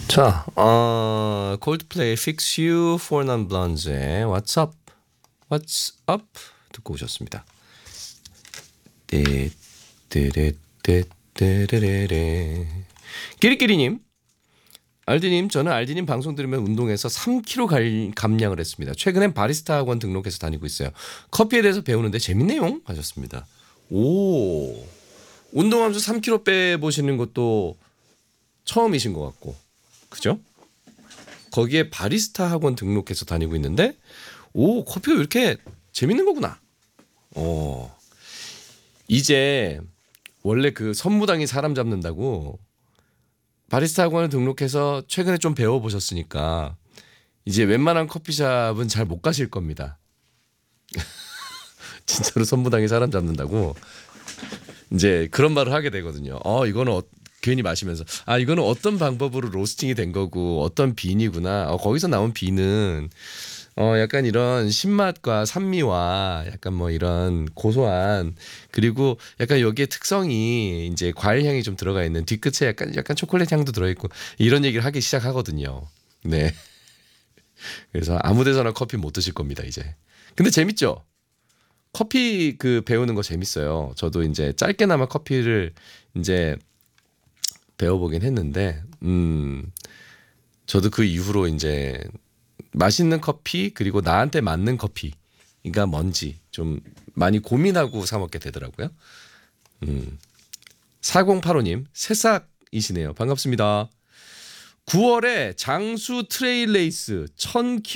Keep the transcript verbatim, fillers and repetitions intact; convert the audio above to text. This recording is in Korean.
자, 어, 콜드플레이 Fix You for Non-Blonde의 What's Up, What's Up 듣고 오셨습니다. 떼떼떼떼떼레레 끼리끼리님, 알디님, 저는 알디님 방송 들으면 운동해서 삼 킬로그램 감량을 했습니다. 최근엔 바리스타 학원 등록해서 다니고 있어요. 커피에 대해서 배우는데 재밌네요 하셨습니다. 오, 운동하면서 삼 킬로그램 빼보시는 것도 처음이신 것 같고, 그죠? 거기에 바리스타 학원 등록해서 다니고 있는데, 오, 커피가 이렇게 재밌는 거구나. 어, 이제 원래 그 선무당이 사람 잡는다고 바리스타 학원을 등록해서 최근에 좀 배워보셨으니까 이제 웬만한 커피숍은 잘 못 가실 겁니다. 진짜로 선무당이 사람 잡는다고 이제 그런 말을 하게 되거든요. 어, 이거는 어, 괜히 마시면서 아, 이거는 어떤 방법으로 로스팅이 된 거고 어떤 비니구나. 어, 거기서 나온 비는 어, 약간 이런 신맛과 산미와 약간 뭐 이런 고소한, 그리고 약간 여기에 특성이 이제 과일 향이 좀 들어가 있는, 뒤끝에 약간 약간 초콜릿 향도 들어 있고 이런 얘기를 하기 시작하거든요. 네. 그래서 아무 데서나 커피 못 드실 겁니다, 이제. 근데 재밌죠? 커피 그 배우는 거 재밌어요. 저도 이제 짧게나마 커피를 이제 배워보긴 했는데, 음, 저도 그 이후로 이제 맛있는 커피, 그리고 나한테 맞는 커피가 뭔지 좀 많이 고민하고 사 먹게 되더라고요. 음. 사공팔오님, 새싹이시네요. 반갑습니다. 구월에 장수 트레일 레이스 천 킬로미터